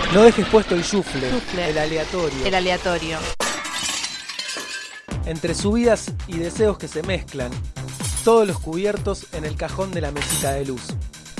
No dejes puesto el xufle, Xufle. el aleatorio. El aleatorio. Entre subidas y deseos que se mezclan, todos los cubiertos en el cajón de la mesita de luz.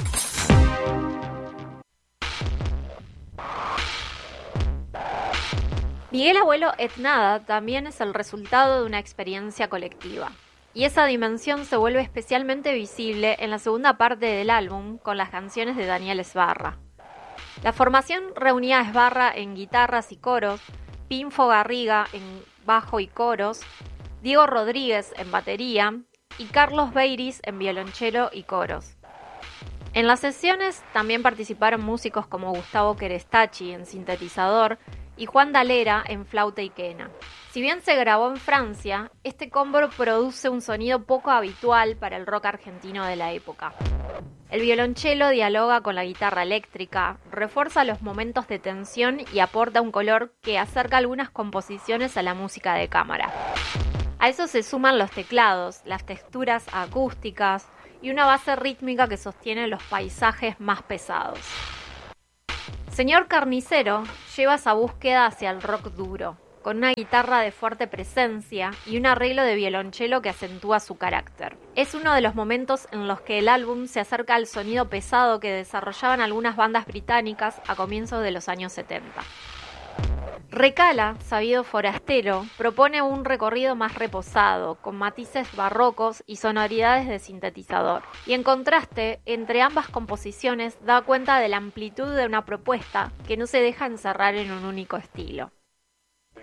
Miguel Abuelo et Nada también es el resultado de una experiencia colectiva. Y esa dimensión se vuelve especialmente visible en la segunda parte del álbum con las canciones de Daniel Sbarra. La formación reunía a Sbarra en guitarras y coros, Pinfo Garriga en bajo y coros, Diego Rodríguez en batería y Carlos Beiris en violonchelo y coros. En las sesiones también participaron músicos como Gustavo Querestacci en sintetizador y Juan Dalera en flauta y quena. Si bien se grabó en Francia, este combo produce un sonido poco habitual para el rock argentino de la época. El violonchelo dialoga con la guitarra eléctrica, refuerza los momentos de tensión y aporta un color que acerca algunas composiciones a la música de cámara. A eso se suman los teclados, las texturas acústicas y una base rítmica que sostiene los paisajes más pesados. Señor Carnicero lleva esa búsqueda hacia el rock duro, con una guitarra de fuerte presencia y un arreglo de violonchelo que acentúa su carácter. Es uno de los momentos en los que el álbum se acerca al sonido pesado que desarrollaban algunas bandas británicas a comienzos de los años 70. Recala, sabido forastero, propone un recorrido más reposado, con matices barrocos y sonoridades de sintetizador. Y en contraste, entre ambas composiciones da cuenta de la amplitud de una propuesta que no se deja encerrar en un único estilo.